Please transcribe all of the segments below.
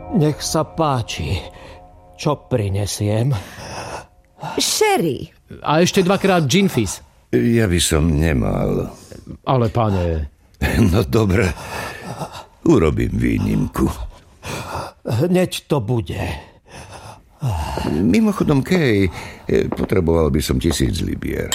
Nech sa páči. Čo prinesiem? Sherry. A ešte 2-krát gin fizz. Ja by som nemal. Ale pane... No dobre, urobím výnimku. Hneď to bude. Mimochodom, Kay, potreboval by som 1000 libier.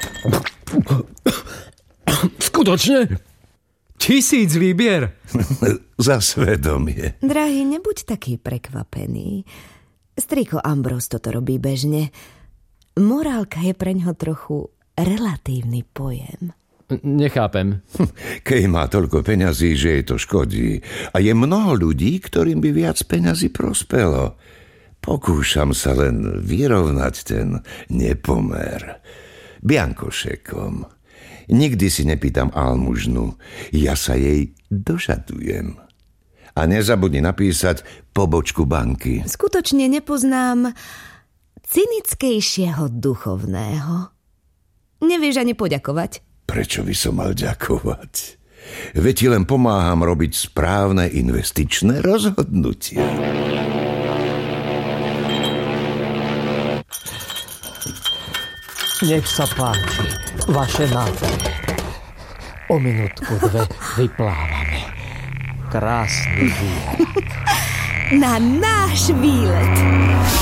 Skutočne? 1000 libier? Za svedomie. Drahý, nebuď taký prekvapený. Striko Ambrose toto robí bežne. Morálka je preňho trochu relatívny pojem. Nechápem. Kay má toľko peňazí, že jej to škodí. A je mnoho ľudí, ktorým by viac peňazí prospelo. Pokúšam sa len vyrovnať ten nepomer. Biankošekom. Nikdy si nepýtam almužnu. Ja sa jej dožadujem. A nezabudni napísať pobočku banky. Skutočne nepoznám cynickejšieho duchovného. Nevieš ani poďakovať. Prečo by som mal ďakovať? Veď ti len pomáham robiť správne investičné rozhodnutia. Nech sa páči, vaše nápady. O minútku, 2 vyplávame. Krásny výlet. Na náš výlet.